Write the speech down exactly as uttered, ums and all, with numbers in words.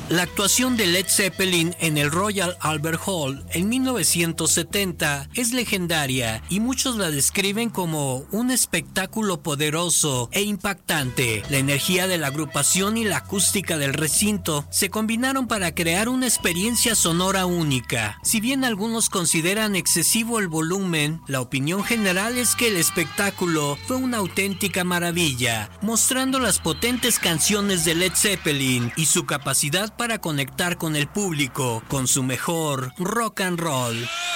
La actuación de Led Zeppelin en el Royal Albert Hall en mil novecientos setenta es legendaria y muchos la describen como un espectáculo poderoso e impactante. La energía de la agrupación y la acústica del recinto se combinaron para crear una experiencia sonora única. Si bien algunos consideran excesivo el volumen, la opinión general es que el espectáculo fue una auténtica maravilla, mostrando las potentes canciones de Led Zeppelin y su capacidad para conectar con el público con su mejor rock and roll.